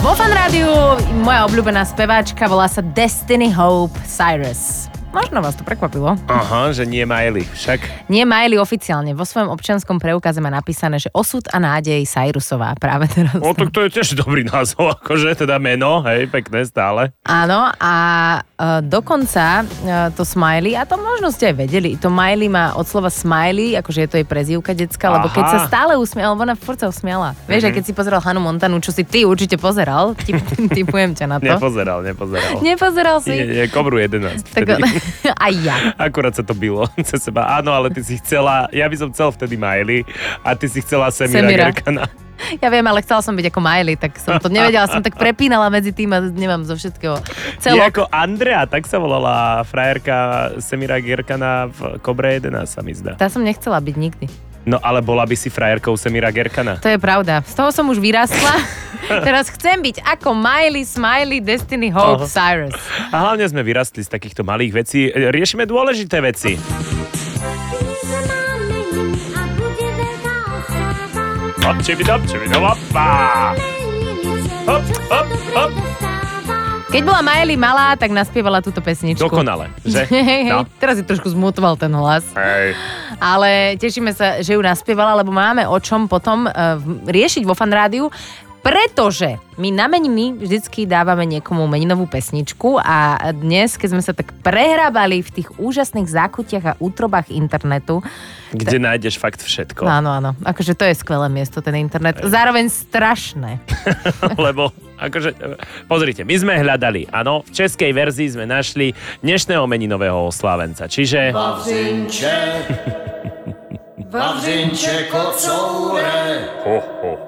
Vo Fan Rádiu moja obľúbená speváčka volá sa Destiny Hope Cyrus. Možno vás to prekvapilo. Aha, že nie Miley, však. Nie Miley oficiálne. Vo svojom občianskom preukaze má napísané, že osud a nádej Cyrusová práve teraz. O, tak to je tiež dobrý názov, akože teda meno, hej, pekné stále. Áno, a dokonca to Smiley, a to možno ste aj vedeli, to Miley má od slova smiley, akože je to jej prezývka detská, lebo keď sa stále usmiala, ona furt sa usmiala. Vieš, a keď si pozeral Hannah Montanu, čo si ty určite pozeral, tipujem ťa na to. Nepozeral. Nepozeral si? Nie, Kobru 11. Aj ja. Akurát sa to bylo cez seba. Áno, ale ty si chcela, ja by som chcel vtedy Miley a ty si chcela Semira Gerkana. Ja viem, ale chcela som byť ako Miley, tak som to nevedela, som tak prepínala medzi tým a nemám zo všetkého celok. Je ako Andrea, tak sa volala frajerka Semira Gerkana v Kobre 11, sa mi zdá. Tá som nechcela byť nikdy. No ale bola by si frajerkou Semira Gerkana. To je pravda. Z toho som už vyrastla. Teraz chcem byť ako Miley, Smiley, Destiny Hope, Cyrus. A hlavne sme vyrastli z takýchto malých vecí. Riešime dôležité veci. Keď bola Miley malá, tak naspievala túto pesničku. Dokonale, že? No. Teraz si trošku zmutoval ten hlas. Hej. Ale tešíme sa, že ju naspievala, lebo máme o čom potom riešiť vo Fan Rádiu, pretože my na meniny vždycky dávame niekomu meninovú pesničku a dnes, keď sme sa tak prehrábali v tých úžasných zákutiach a útrobách internetu, kde nájdeš fakt všetko. Áno. Akože to je skvelé miesto, ten internet. Zároveň strašné. Lebo, akože, pozrite, my sme hľadali, áno, v českej verzii sme našli dnešného meninového oslávenca, čiže... Vavřinče kocoure, Ho.